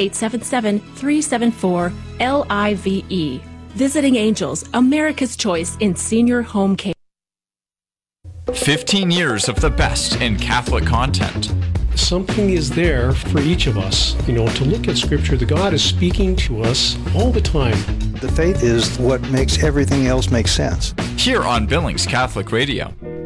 877-374-LIVE. Visiting Angels, America's choice in senior home care. 15 years of the best in Catholic content. Something is there for each of us, to look at Scripture. The God is speaking to us all the time. The faith is what makes everything else make sense. Here on Billings Catholic Radio.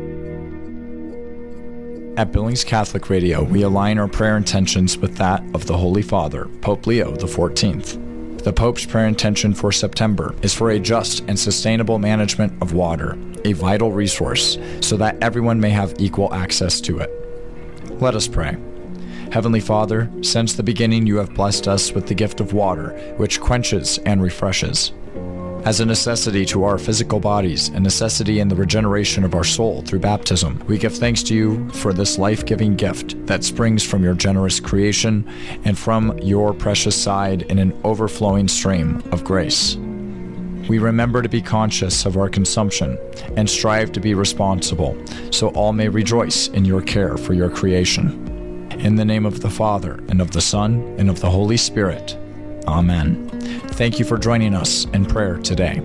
At Billings Catholic Radio, we align our prayer intentions with that of the Holy Father, Pope Leo XIV. The Pope's prayer intention for September is for a just and sustainable management of water, a vital resource, so that everyone may have equal access to it. Let us pray. Heavenly Father, since the beginning you have blessed us with the gift of water, which quenches and refreshes. As a necessity to our physical bodies, a necessity in the regeneration of our soul through baptism, we give thanks to you for this life-giving gift that springs from your generous creation and from your precious side in an overflowing stream of grace. We remember to be conscious of our consumption and strive to be responsible, so all may rejoice in your care for your creation. In the name of the Father, and of the Son, and of the Holy Spirit. Amen. Thank you for joining us in prayer today.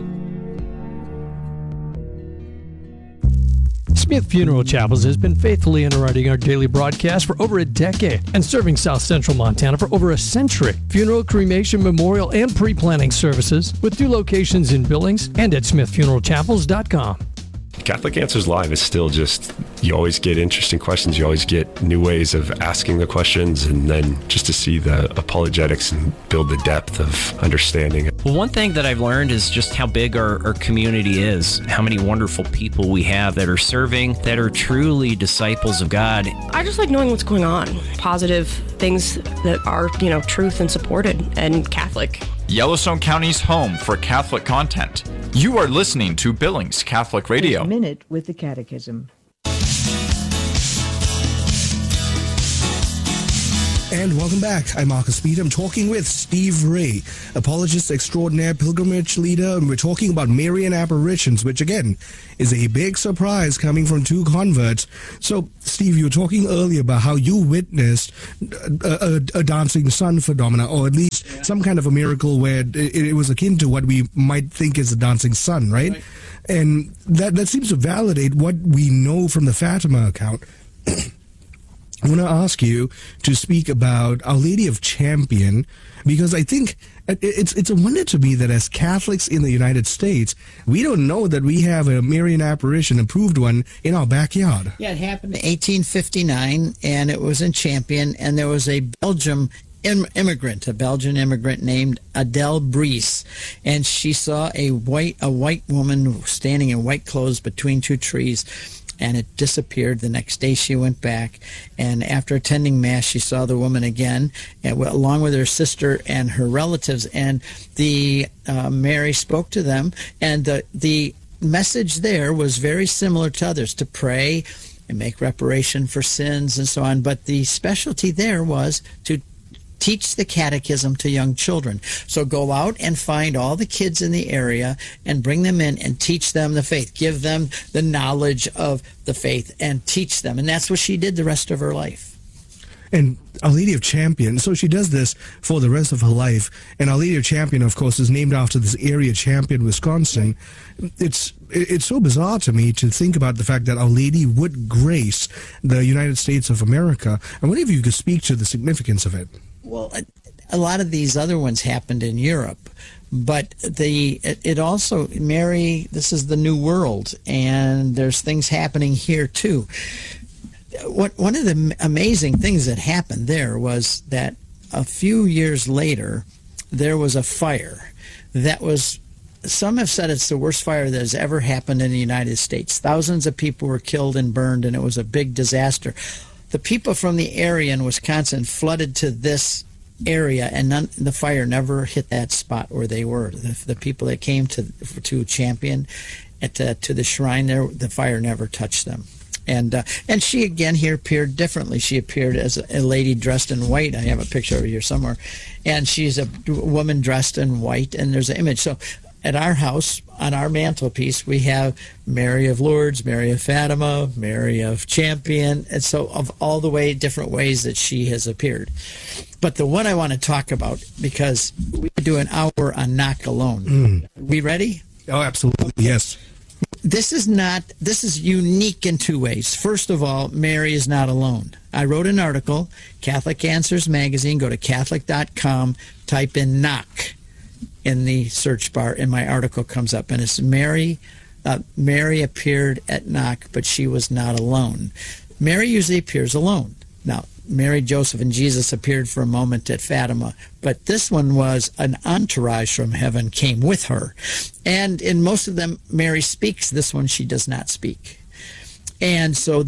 Smith Funeral Chapels has been faithfully underwriting our daily broadcast for over a decade and serving South Central Montana for over a century. Funeral, cremation, memorial, and pre-planning services with 2 locations in Billings and at smithfuneralchapels.com. Catholic Answers Live is still just you always get interesting questions. You always get new ways of asking the questions, and then just to see the apologetics and build the depth of understanding. Well, one thing that I've learned is just how big our community is, how many wonderful people we have that are serving, that are truly disciples of God. I just like knowing what's going on, positive things that are, truth and supported and Catholic. Yellowstone County's home for Catholic content. You are listening to Billings Catholic Radio. A minute with the Catechism. And welcome back. I'm Marcus Speed. I'm talking with Steve Ray, apologist extraordinaire, pilgrimage leader, and we're talking about Marian apparitions, which again is a big surprise coming from two converts. So, Steve, you were talking earlier about how you witnessed a dancing sun phenomena, or at least some kind of a miracle where it was akin to what we might think is a dancing sun, right? And that seems to validate what we know from the Fatima account. I want to ask you to speak about Our Lady of Champion, because I think it's a wonder to me that as Catholics in the United States, we don't know that we have a Marian apparition, approved one, in our backyard. Yeah, it happened in 1859, and it was in Champion, and there was a Belgian immigrant named Adele Brees, and she saw a white woman standing in white clothes between two trees. And it disappeared. The next day she went back, and after attending Mass, she saw the woman again, and along with her sister and her relatives, and the Mary spoke to them, and the message there was very similar to others, to pray and make reparation for sins and so on, but the specialty there was to teach the catechism to young children. So go out and find all the kids in the area and bring them in and teach them the faith. Give them the knowledge of the faith and teach them. And that's what she did the rest of her life. And Our Lady of Champion, so she does this for the rest of her life. And Our Lady of Champion, of course, is named after this area, Champion, Wisconsin. It's so bizarre to me to think about the fact that Our Lady would grace the United States of America. I wonder if you could speak to the significance of it. Well, a lot of these other ones happened in Europe, but it also, Mary, this is the New World, and there's things happening here too. One of the amazing things that happened there was that a few years later, there was a fire that was, some have said it's the worst fire that has ever happened in the United States. Thousands of people were killed and burned, and it was a big disaster. The people from the area in Wisconsin flooded to this area, and the fire never hit that spot where they were. The people that came to Champion, to the shrine there, the fire never touched them. And she again here appeared differently. She appeared as a lady dressed in white. I have a picture over here somewhere, and she's a woman dressed in white, and there's an image. So at our house, on our mantelpiece, we have Mary of Lourdes, Mary of Fatima, Mary of Champion, and so of all the different ways that she has appeared. But the one I want to talk about, because we could do an hour on Knock alone. We ready? Oh, absolutely, yes. This is unique in two ways. First of all, Mary is not alone. I wrote an article, Catholic Answers Magazine. Go to Catholic.com, type in Knock in the search bar, and my article comes up, and it's Mary appeared at Knock, but she was not alone. Mary usually appears alone. Now, Mary, Joseph, and Jesus appeared for a moment at Fatima, but this one was an entourage from heaven came with her. And in most of them, Mary speaks. This one, she does not speak. And so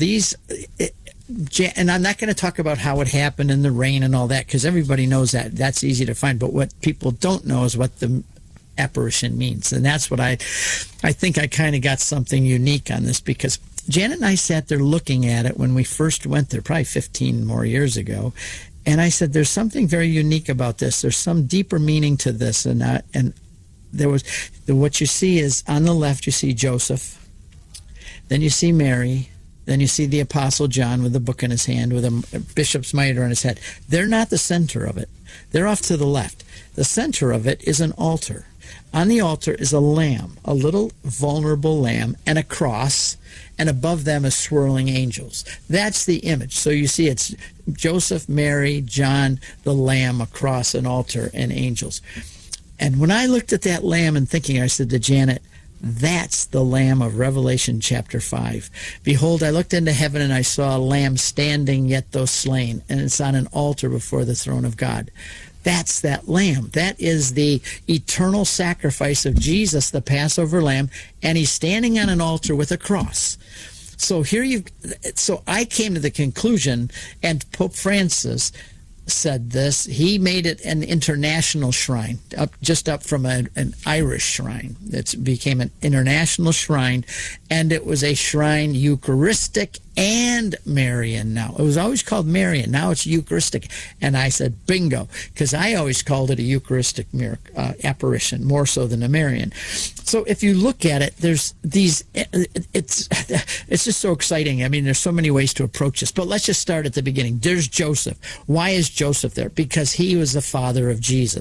and I'm not going to talk about how it happened in the rain and all that, because everybody knows that. That's easy to find. But what people don't know is what the apparition means. And that's what I think I kind of got something unique on this, because Janet and I sat there looking at it when we first went there, probably 15 more years ago. And I said, there's something very unique about this. There's some deeper meaning to this. And there was, what you see is on the left, you see Joseph. Then you see Mary. Then you see the Apostle John with a book in his hand, with a bishop's mitre on his head. They're not the center of it. They're off to the left. The center of it is an altar. On the altar is a lamb, a little vulnerable lamb, and a cross, and above them is swirling angels. That's the image. So you see it's Joseph, Mary, John, the lamb, a cross, an altar, and angels. And when I looked at that lamb and thinking, I said to Janet, That's the Lamb of Revelation chapter 5. Behold, I looked into heaven and I saw a lamb standing, yet though slain, and it's on an altar before the throne of God. That's that lamb. That is the eternal sacrifice of Jesus, the Passover lamb, and he's standing on an altar with a cross. So so I came to the conclusion, and Pope Francis said this, he made it an international shrine, just up from an Irish shrine. It became an international shrine, and it was a shrine Eucharistic and Marian now. It was always called Marian. Now it's Eucharistic. And I said, bingo, because I always called it a Eucharistic apparition, more so than a Marian. So if you look at it, there's these, it's just so exciting. I mean, there's so many ways to approach this, but let's just start at the beginning. There's Joseph. Why is Joseph there? Because he was the father of Jesus.